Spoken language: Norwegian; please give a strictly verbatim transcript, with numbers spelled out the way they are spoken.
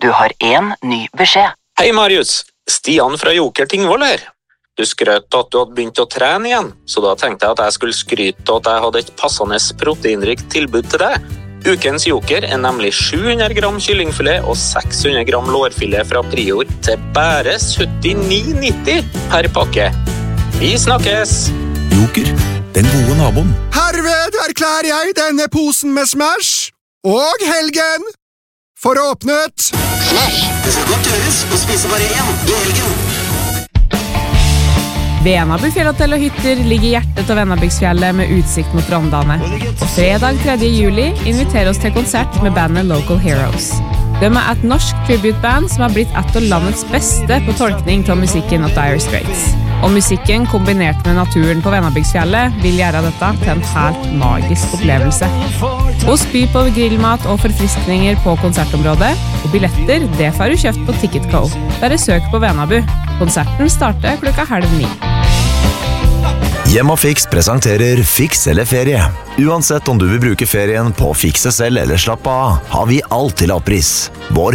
Du har en ny beskjed. Hei Marius, Stian fra Joker Tingvoll her. Du skrøt at du hadde begynt å trene igjen, så da tenkte jeg at jeg skulle skryte at jeg hadde et passende proteinrikt tilbud til deg. Ukens Joker er nemlig sju hundre gram kyllingfilet og seks hundre gram lårfilet fra Prior til bare syttini nitti per pakke. Vi snakkes! Joker, den gode naboen. Herved erklærer jeg denne posen med Smash og helgen for åpnet. Smash, det skal godt gjøres å spise bare én i helgen. Venabu fjellhotell og hytter ligger i hjertet av Venabygdsfjellet med utsikt mot Rondane. Fredag tredje juli inviterer oss til konsert med bandet Local Heroes. De er et norsk tributeband som har blitt et av landets beste på tolkning av musikken av Dire Straits. Og musikken kombinert med naturen på Venabygdsfjellet vil gjøre dette til en helt magisk opplevelse. Hos by på grillmat og forfriskninger på konsertområdet, og billetter det får du kjøpt på Ticket Co. Bare søk på Venabu. Konserten starter klokka halv ni. Hjemmafix presenterer Fiks eller ferie. Uansett om du vil bruke ferien på å fikse selv eller slappe av, har vi alt til oppris. Vår